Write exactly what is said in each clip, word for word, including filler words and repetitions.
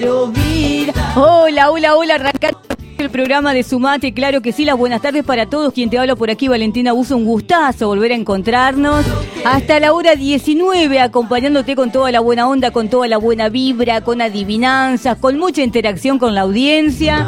quiero vida. Hola, hola, hola, arrancando el programa de Sumate, claro que sí, las buenas tardes para todos. Quien te habla por aquí, Valentina Buzo, un gustazo volver a encontrarnos. Hasta la hora diecinueve, acompañándote con toda la buena onda, con toda la buena vibra, con adivinanzas, con mucha interacción con la audiencia.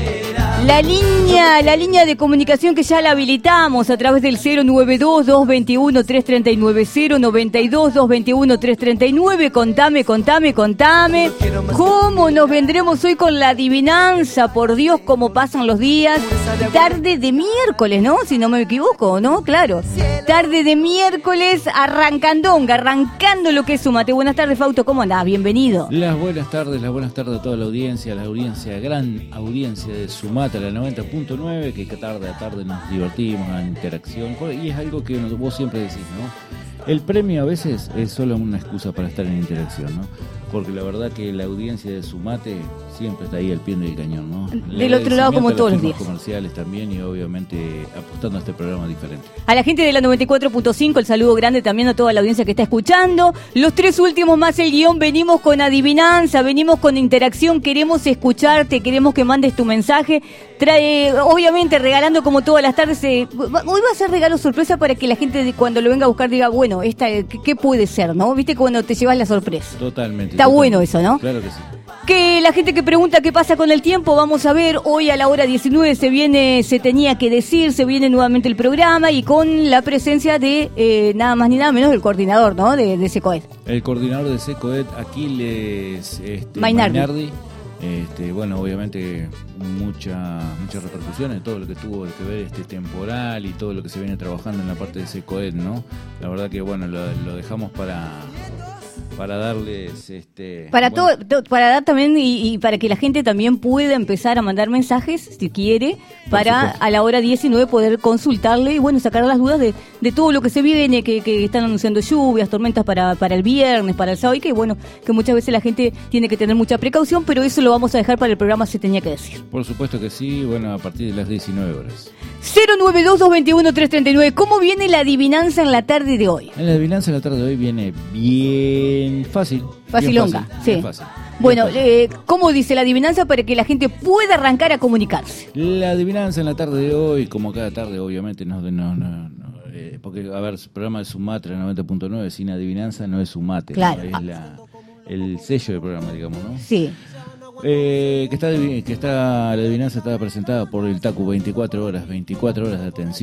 La línea, la línea de comunicación que ya la habilitamos a través del cero nueve dos, dos dos uno, tres tres nueve, cero nueve dos, dos dos uno, tres tres nueve. Contame, contame, contame. ¿Cómo nos vendremos hoy con la adivinanza? Por Dios, cómo pasan los días. Tarde de miércoles, ¿no? Si no me equivoco, ¿no? Claro. Tarde de miércoles, arrancandonga, arrancando lo que es Sumate. Buenas tardes, Fausto, ¿cómo andás? Bienvenido. Las buenas tardes, las buenas tardes a toda la audiencia, la audiencia, gran audiencia de Sumate, la noventa punto nueve, que tarde a tarde nos divertimos, la interacción, y es algo que vos siempre decís, ¿no? El premio a veces es solo una excusa para estar en interacción, ¿no? Porque la verdad que la audiencia de Sumate siempre está ahí al pie del cañón, ¿no? Del otro lado, como todos los días. Comerciales también, y obviamente apostando a este programa diferente. A la gente de la noventa y cuatro punto cinco, el saludo grande también a toda la audiencia que está escuchando. Los tres últimos más el guión, venimos con adivinanza, venimos con interacción, queremos escucharte, queremos que mandes tu mensaje. Trae, obviamente regalando como todas las tardes. Eh, hoy va a ser regalo sorpresa para que la gente cuando lo venga a buscar diga, bueno, esta ¿qué, qué puede ser, no? ¿Viste cuando te llevas la sorpresa? Totalmente. Está totalmente. bueno eso, ¿no? Claro que sí. Que la gente que pregunta qué pasa con el tiempo, vamos a ver, hoy a la hora diecinueve se viene, se tenía que decir, se viene nuevamente el programa y con la presencia de eh, nada más ni nada menos del coordinador, ¿no? De, de SECOED. El coordinador de SECOED, Aquiles este, Mainardi. Mainardi. Este, bueno, obviamente mucha, muchas repercusiones, todo lo que tuvo que ver este temporal y todo lo que se viene trabajando en la parte de SECOED, ¿no? La verdad que bueno, lo, lo dejamos para... para darles este para bueno. todo, to, para dar también y, y para que la gente también pueda empezar a mandar mensajes si quiere, para a la hora diecinueve poder consultarle y bueno, sacar las dudas de, de todo lo que se viene, que, que están anunciando lluvias, tormentas para, para el viernes, para el sábado, y que bueno, que muchas veces la gente tiene que tener mucha precaución, pero eso lo vamos a dejar para el programa Se Tenía que Decir. Por supuesto que sí, bueno, a partir de las diecinueve horas. cero nueve dos, dos dos uno, tres tres nueve. ¿Cómo viene la adivinanza en la tarde de hoy? En la adivinanza de la tarde de hoy viene bien fácil. Facilonga, bien fácil, sí. bien fácil. Bueno, eh, ¿cómo dice la adivinanza para que la gente pueda arrancar a comunicarse? La adivinanza en la tarde de hoy, como cada tarde, obviamente, no, no, no, no eh, porque, a ver, el programa de Sumate, la noventa punto nueve, sin adivinanza no es Sumate, claro. ¿no? Es la, el sello del programa, digamos, ¿no? Sí. Eh, que está, que está, la adivinanza está presentada por el Taku, veinticuatro horas, veinticuatro horas de atención.